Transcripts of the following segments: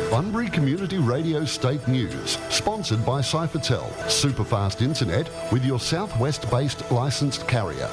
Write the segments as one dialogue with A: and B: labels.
A: Bunbury Community Radio State News, sponsored by Cyfertel, superfast internet with your southwest-based licensed carrier.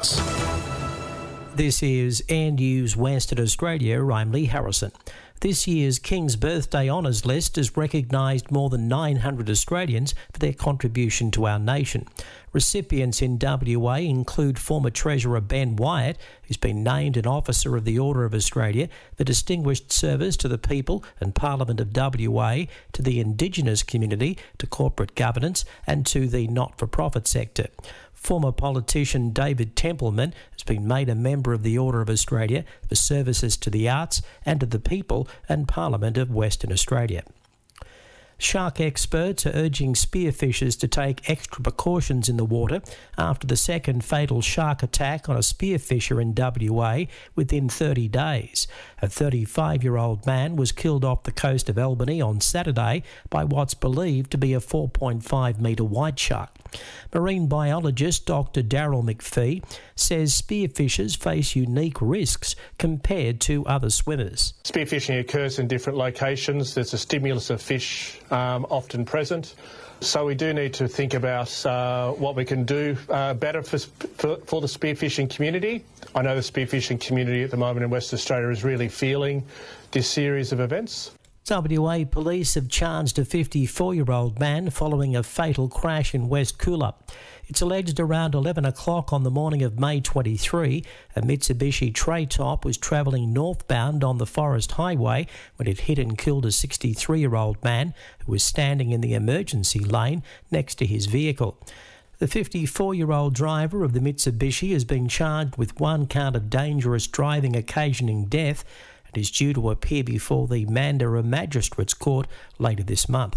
B: This is Air News Western Australia. I'm Lee Harrison. This year's King's Birthday Honours list has recognised more than 900 Australians for their contribution to our nation. Recipients in WA include former Treasurer Ben Wyatt, who's been named an Officer of the Order of Australia for distinguished service to the people and Parliament of WA, to the Indigenous community, to corporate governance and to the not-for-profit sector. Former politician David Templeman has been made a member of the Order of Australia for services to the arts and to the people and Parliament of Western Australia. Shark experts are urging spearfishers to take extra precautions in the water after the second fatal shark attack on a spearfisher in WA within 30 days. A 35-year-old man was killed off the coast of Albany on Saturday by what's believed to be a 4.5-metre white shark. Marine biologist Dr Daryl McPhee says spearfishers face unique risks compared to other swimmers.
C: Spearfishing occurs in different locations. There's a stimulus of fish often present. So we do need to think about what we can do better for the spearfishing community. I know the spearfishing community at the moment in Western Australia is really feeling this series of events.
B: WA police have charged a 54-year-old man following a fatal crash in West Coolabah. It's alleged around 11 o'clock on the morning of May 23, a Mitsubishi tray top was travelling northbound on the Forest Highway when it hit and killed a 63-year-old man who was standing in the emergency lane next to his vehicle. The 54-year-old driver of the Mitsubishi has been charged with one count of dangerous driving occasioning death and is due to appear before the Mandurah Magistrates Court later this month.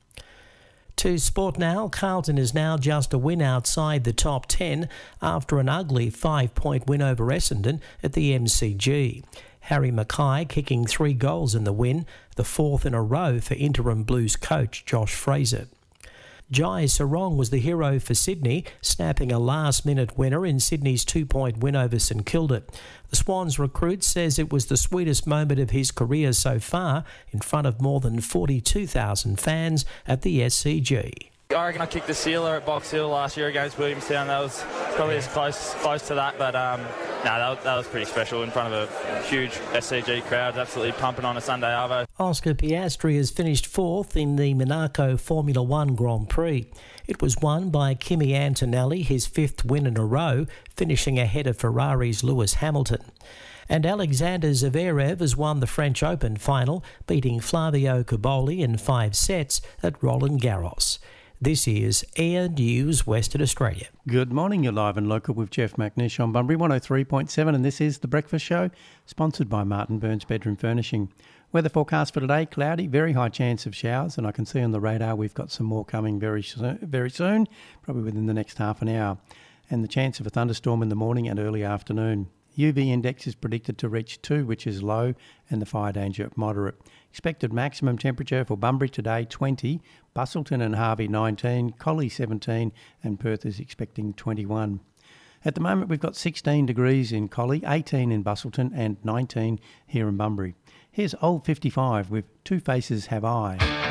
B: To sport now, Carlton is now just a win outside the top 10 after an ugly 5-point win over Essendon at the MCG. Harry Mackay kicking 3 goals in the win, the 4th in a row for interim Blues coach Josh Fraser. Jai Sarong was the hero for Sydney, snapping a last-minute winner in Sydney's 2-point win over St Kilda. The Swans recruit says it was the sweetest moment of his career so far in front of more than 42,000 fans at the SCG.
D: I reckon I kicked the sealer at Box Hill last year against Williamstown. That was probably as close to that, but that was pretty special in front of a huge SCG crowd, absolutely pumping on a Sunday arvo.
B: Oscar Piastri has finished 4th in the Monaco Formula One Grand Prix. It was won by Kimi Antonelli, his 5th win in a row, finishing ahead of Ferrari's Lewis Hamilton. And Alexander Zverev has won the French Open final, beating Flavio Cobolli in 5 sets at Roland Garros. This is Air News Western Australia.
E: Good morning, you're live and local with Jeff McNish on Bunbury 103.7, and this is The Breakfast Show, sponsored by Martin Burns Bedroom Furnishing. Weather forecast for today, cloudy, very high chance of showers, and I can see on the radar we've got some more coming very soon, probably within the next half an hour, and the chance of a thunderstorm in the morning and early afternoon. UV index is predicted to reach 2, which is low, and the fire danger moderate. Expected maximum temperature for Bunbury today, 20, Busselton and Harvey 19, Collie 17, and Perth is expecting 21. At the moment, we've got 16 degrees in Collie, 18 in Busselton, and 19 here in Bunbury. Here's Old 55 with Two Faces Have I.